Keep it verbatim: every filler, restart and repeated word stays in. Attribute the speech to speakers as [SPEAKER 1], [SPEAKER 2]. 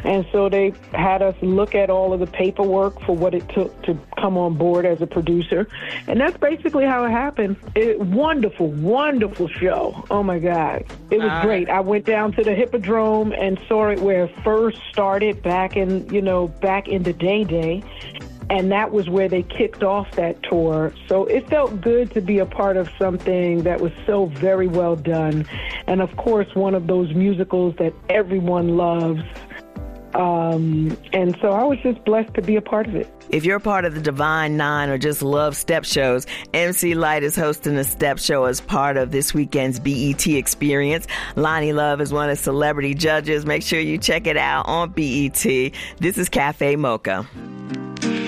[SPEAKER 1] And so they had us look at all of the paperwork for what it took to come on board as a producer. And that's basically how it happened. It, wonderful, wonderful show. Oh, my God. It was uh, great. I went down to the Hippodrome and saw it where it first started back in, you know, back in the day day. And that was where they kicked off that tour. So it felt good to be a part of something that was so very well done. And, of course, one of those musicals that everyone loves. Um, and so I was just blessed to be a part of it.
[SPEAKER 2] If you're part of the Divine Nine or just love step shows, M C Lyte is hosting a step show as part of this weekend's B E T experience. Loni Love is one of the celebrity judges. Make sure you check it out on B E T. This is Cafe Mocha.